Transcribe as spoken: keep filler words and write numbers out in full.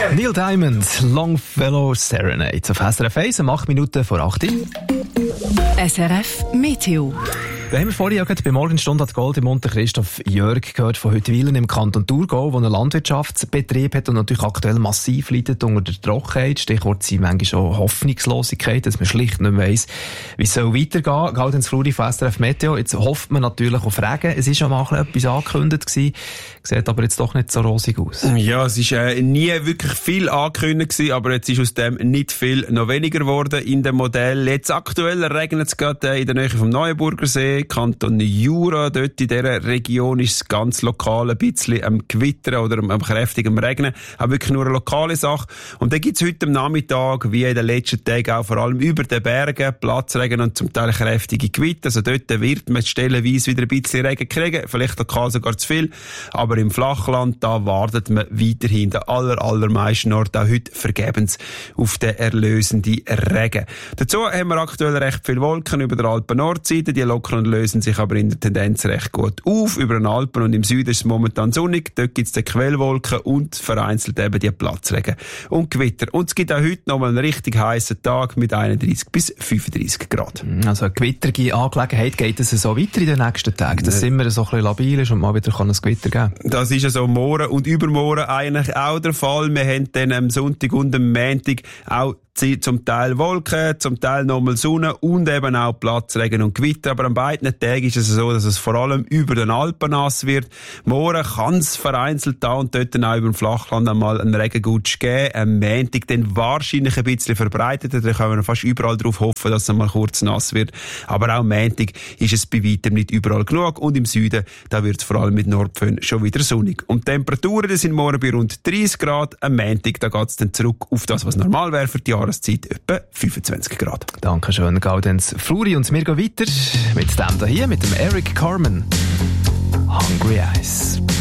Neil Diamond, Longfellow Serenade auf S R F eins, um acht Minuten vor acht Uhr. S R F Meteo. Da haben wir vorhin ja bei Morgenstunde hat Gold im Mund Christoph Jörg gehört von Huttwilen im Kanton Thurgau, wo einen Landwirtschaftsbetrieb hat und natürlich aktuell massiv leidet unter der Trockenheit. Stichwort sind manchmal schon Hoffnungslosigkeit, dass man schlicht nicht weiss, wie es soll weitergehen. Gaudens Fluri von S R F Meteo. Jetzt hofft man natürlich auf Regen. Es ist schon mal etwas angekündigt gewesen, sieht aber jetzt doch nicht so rosig aus. Ja, es ist äh, nie wirklich viel angekündigt gewesen, aber jetzt ist aus dem nicht viel noch weniger geworden in dem Modell. Jetzt aktuell regnet es gerade äh, in der Nähe vom Neuenburger See, Kanton Jura, dort in dieser Region ist es ganz lokal ein bisschen am Gewittern oder am, am kräftigen Regnen. Auch wirklich nur eine lokale Sache. Und dann gibt es heute am Nachmittag, wie in den letzten Tagen auch vor allem über den Bergen, Platzregen und zum Teil kräftige Gewitter. Also dort wird man stellenweise wieder ein bisschen Regen kriegen, vielleicht lokal sogar zu viel. Aber im Flachland, da wartet man weiterhin den aller, allermeisten Ort auch heute vergebens auf den erlösenden Regen. Dazu haben wir aktuell recht viele Wolken über der Alpen-Nordseite. Die lockern und lösen sich aber in der Tendenz recht gut auf. Über den Alpen und im Süden ist es momentan sonnig. Dort gibt es die Quellwolken und vereinzelt eben die Platzregen und Gewitter. Und es gibt auch heute noch mal einen richtig heissen Tag mit einunddreissig bis fünfunddreissig Grad. Also eine gewitterige Angelegenheit, geht es so weiter in den nächsten Tagen, dass es immer so ein bisschen labil ist und mal wieder kann ein Gewitter geben? Das ist also morgen und übermorgen eigentlich auch der Fall. Wir haben dann am Sonntag und am Montag auch zum Teil Wolken, zum Teil nochmal Sonne und eben auch Platzregen und Gewitter. Aber an beiden Tagen ist es so, dass es vor allem über den Alpen nass wird. Morgen kann es vereinzelt da und dort auch über dem Flachland einmal einen Regengutsch geben. Am Montag dann wahrscheinlich ein bisschen verbreitet. Da können wir fast überall darauf hoffen, dass es einmal kurz nass wird. Aber auch am Montag ist es bei weitem nicht überall genug. Und im Süden, da wird es vor allem mit Nordföhn schon wieder sonnig. Und die Temperaturen, die sind morgen bei rund dreißig Grad. Am Montag, da geht es dann zurück auf das, was normal wäre für die Jahreszeit, etwa fünfundzwanzig Grad. Dankeschön, Gaudenz Fluri. Und wir gehen weiter mit dem hier, mit dem Eric Carmen. Hungry Eyes.